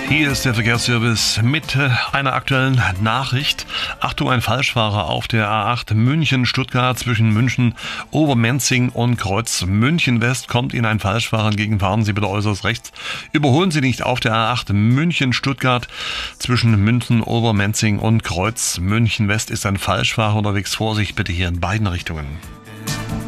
Hier ist der Verkehrsservice mit einer aktuellen Nachricht. Achtung, ein Falschfahrer auf der A8 München-Stuttgart zwischen München, Obermenzing und Kreuz München West kommt Ihnen ein Falschfahrer entgegen. Fahren Sie bitte äußerst rechts. Überholen Sie nicht auf der A8 München-Stuttgart zwischen München, Obermenzing und Kreuz München West ist ein Falschfahrer unterwegs. Vorsicht bitte hier in beiden Richtungen.